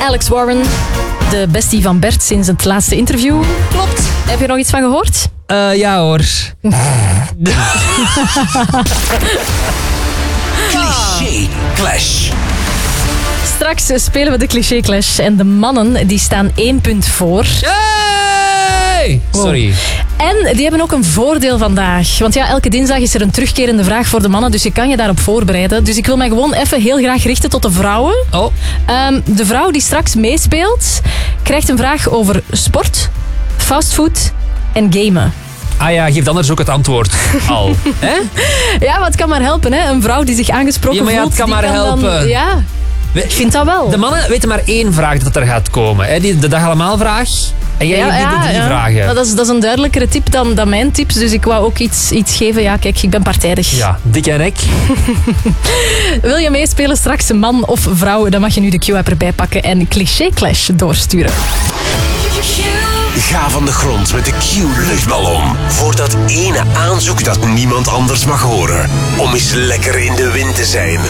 Alex Warren, de bestie van Bert sinds het laatste interview. Klopt. Heb je er nog iets van gehoord? Ja hoor. Cliché Clash. Straks spelen we de Cliché Clash en de mannen die staan 1 punt voor. Hey! Sorry. En die hebben ook een voordeel vandaag. Want ja, elke dinsdag is er een terugkerende vraag voor de mannen, dus je kan je daarop voorbereiden. Dus ik wil mij gewoon even heel graag richten tot de vrouwen. Oh. De vrouw die straks meespeelt, krijgt een vraag over sport, fastfood en gamen. Ah ja, geef anders ook het antwoord al. Hè? Ja, maar het kan maar helpen, hè? Een vrouw die zich aangesproken Ja, maar ja, voelt. het kan die maar helpen. Dan, ja, ik vind dat wel. De mannen weten maar 1 vraag dat er gaat komen. Hè? De dag allemaal vraag. En jij hebt de 3 vragen. Maar dat is een duidelijkere tip dan mijn tips. Dus ik wou ook iets geven. Ja, kijk, ik ben partijdig. Ja, dik en ik. Wil je meespelen straks, man of vrouw? Dan mag je nu de Q-app erbij pakken en Cliché Clash doorsturen. Ga van de grond met de Q-luchtballon. Voor dat ene aanzoek dat niemand anders mag horen. Om eens lekker in de wind te zijn.